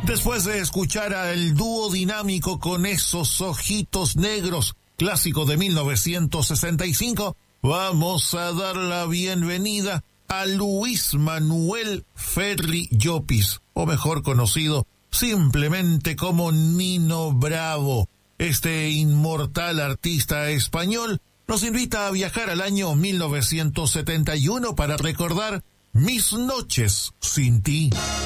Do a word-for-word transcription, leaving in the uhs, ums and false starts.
Después de escuchar al dúo dinámico Con esos ojitos negros, clásico de mil novecientos sesenta y cinco, vamos a dar la bienvenida a Luis Manuel Ferri Llopis, o mejor conocido simplemente como Nino Bravo. Este inmortal artista español nos invita a viajar al año mil novecientos setenta y uno para recordar Mis noches sin ti.